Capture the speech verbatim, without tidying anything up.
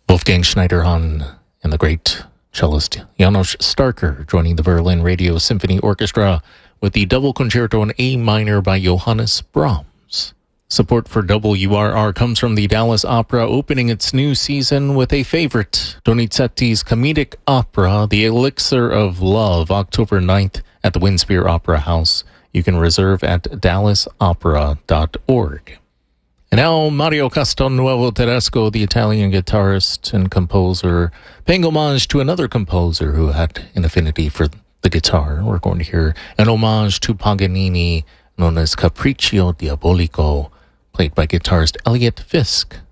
Wolfgang Schneiderhan and the great cellist Janos Starker joining the Berlin Radio Symphony Orchestra with the double concerto in A minor by Johannes Brahms. Support for W R R comes from the Dallas Opera, opening its new season with a favorite, Donizetti's comedic opera, The Elixir of Love, October ninth at the Winspear Opera House. You can reserve at dallas opera dot org. And now Mario Castelnuovo Tedesco, the Italian guitarist and composer, paying homage to another composer who had an affinity for the guitar. We're going to hear an homage to Paganini known as Capriccio Diabolico, played by guitarist Elliot Fisk.